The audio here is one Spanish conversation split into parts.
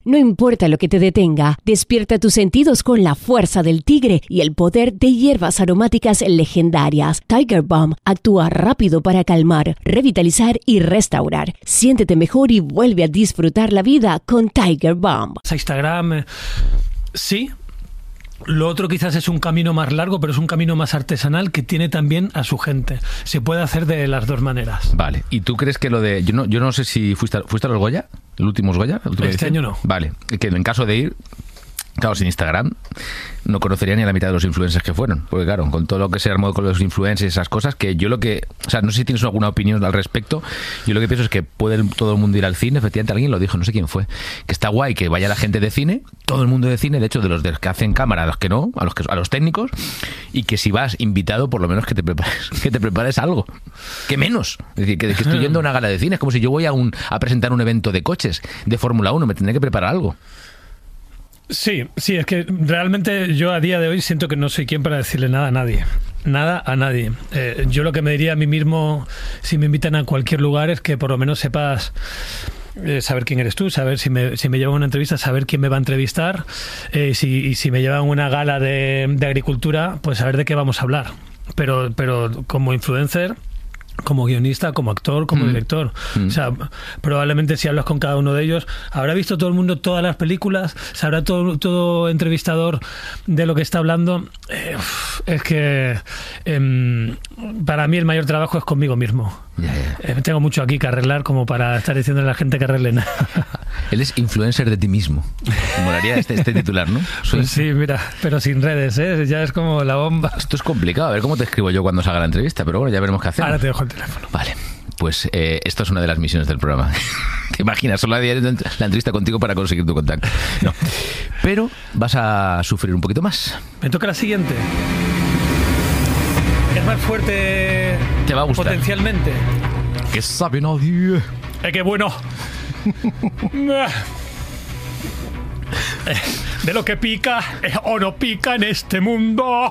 No importa lo que te detenga, despierta tus sentidos con la fuerza del tigre y el poder de hierbas aromáticas legendarias. Tiger Balm actúa rápido para calmar, revitalizar y restaurar. Siéntete mejor y vuelve a disfrutar la vida con Tiger Balm. Instagram, sí. Lo otro quizás es un camino más largo, pero es un camino más artesanal que tiene también a su gente. Se puede hacer de las dos maneras. Vale. ¿Y tú crees que lo de... Yo no sé si fuiste a los Goya, el último Goya. Este año no. Vale. Que en caso de ir... Claro, sin Instagram no conocería ni a la mitad de los influencers que fueron. Porque claro, con todo lo que se armó con los influencers y esas cosas, que yo lo que... O sea, no sé si tienes alguna opinión al respecto. Yo lo que pienso es que puede todo el mundo ir al cine. Efectivamente, alguien lo dijo, no sé quién fue. Que está guay que vaya la gente de cine, todo el mundo de cine, de hecho, de los que hacen cámara, a los que no, a los técnicos, y que si vas invitado, por lo menos que te prepares algo. ¿Qué menos? Es decir, que estoy yendo a una gala de cine. Es como si yo voy a presentar un evento de coches, de Fórmula 1, me tendré que preparar algo. Sí, es que realmente yo a día de hoy siento que no soy quien para decirle nada a nadie. Nada a nadie. Yo lo que me diría a mí mismo si me invitan a cualquier lugar es que por lo menos sepas saber quién eres tú, saber si me llevan a una entrevista, saber quién me va a entrevistar, si me llevan a una gala de agricultura, pues saber de qué vamos a hablar. Pero como influencer, como guionista, como actor, como director. O sea, probablemente si hablas con cada uno de ellos, habrá visto todo el mundo todas las películas, sabrá todo entrevistador de lo que está hablando. Es que para mí el mayor trabajo es conmigo mismo. Tengo mucho aquí que arreglar como para estar diciéndole a la gente que arregle nada. Él es influencer de ti mismo. Me molaría este titular, ¿no? Pues sí, mira, pero sin redes, ¿eh? Ya es como la bomba. Esto es complicado. A ver cómo te escribo yo cuando salga la entrevista, pero bueno, ya veremos qué hacemos. Ahora te dejo el teléfono. Vale, pues esto es una de las misiones del programa. ¿Te imaginas? Solo la entrevista contigo para conseguir tu contacto. No. Pero vas a sufrir un poquito más. Me toca la siguiente. Es más fuerte. Te va a gustar. Potencialmente. ¿Qué sabe nadie? ¡Qué bueno! De lo que pica o no pica en este mundo.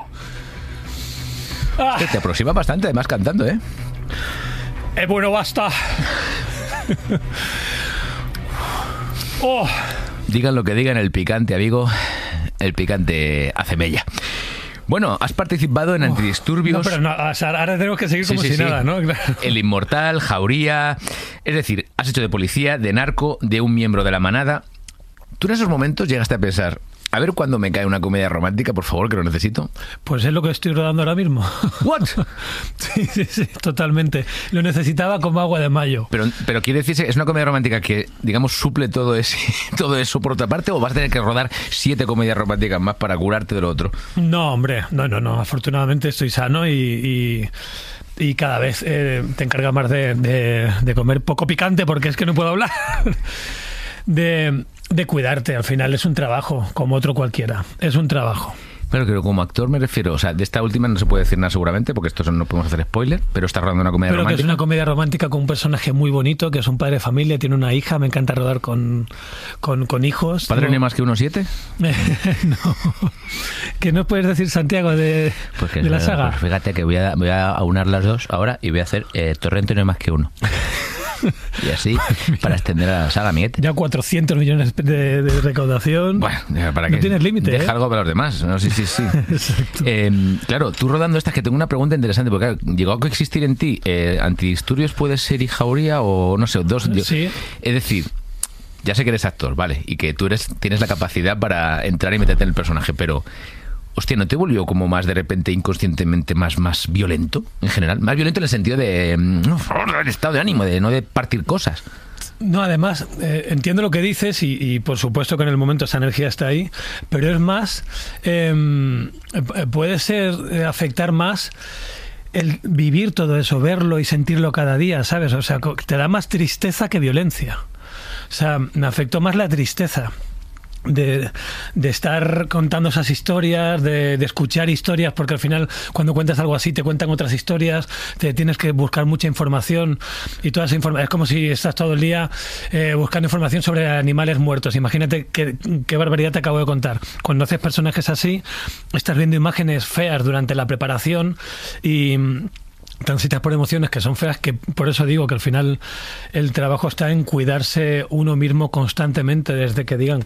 Te aproxima bastante, además cantando, ¿eh? Bueno, basta. Digan lo que digan, el picante, amigo. El picante hace mella. Bueno, has participado en Antidisturbios. No, pero no, ahora tenemos que seguir como si nada, ¿no? Claro. El Inmortal, Jauría. Es decir, has hecho de policía, de narco, de un miembro de la manada. ¿Tú en esos momentos llegaste a pensar, a ver cuándo me cae una comedia romántica, por favor, que lo necesito? Pues es lo que estoy rodando ahora mismo. ¿What? Sí, totalmente. Lo necesitaba como agua de mayo. Pero quiere decirse, ¿es una comedia romántica que, digamos, suple todo eso por otra parte, o vas a tener que rodar 7 comedias románticas más para curarte de lo otro? No, hombre, no. Afortunadamente estoy sano y cada vez te encargas más de comer poco picante, porque es que no puedo hablar. De cuidarte, al final es un trabajo, como otro cualquiera, es un trabajo. Pero como actor me refiero, o sea, de esta última no se puede decir nada seguramente, porque esto no podemos hacer spoiler, pero estás rodando una comedia romántica. Pero que es una comedia romántica con un personaje muy bonito, que es un padre de familia, tiene una hija, me encanta rodar con hijos. ¿Padre no hay más que 1,7? No. ¿Qué no puedes decir, Santiago, de la saga? Pues fíjate que voy a aunar las dos ahora y voy a hacer Torrente no hay más que uno. Y así, para extender a la saga, amiguete. Ya 400 millones de recaudación. Bueno, para no tienes límite. Deja algo para los demás. ¿No? Sí. Exacto. Claro, tú rodando estas, que tengo una pregunta interesante, porque claro, ¿llegó a coexistir en ti Antidisturbios puede ser y Jauría o no sé, dos? Sí. Es decir, ya sé que eres actor, ¿vale? Y que tú tienes la capacidad para entrar y meterte en el personaje, pero... Hostia, ¿no te volvió como más de repente inconscientemente más violento en general? Más violento en el sentido de el estado de ánimo, de no de partir cosas. No, además, entiendo lo que dices y por supuesto que en el momento esa energía está ahí, pero es más, puede ser afectar más el vivir todo eso, verlo y sentirlo cada día, ¿sabes? O sea, te da más tristeza que violencia. O sea, me afectó más la tristeza. De estar contando esas historias, de escuchar historias, porque al final cuando cuentas algo así te cuentan otras historias, te tienes que buscar mucha información y toda esa información es como si estás todo el día buscando información sobre animales muertos. Imagínate qué barbaridad te acabo de contar. Cuando haces personajes así, estás viendo imágenes feas durante la preparación y transitas por emociones que son feas, que por eso digo que al final el trabajo está en cuidarse uno mismo constantemente desde que digan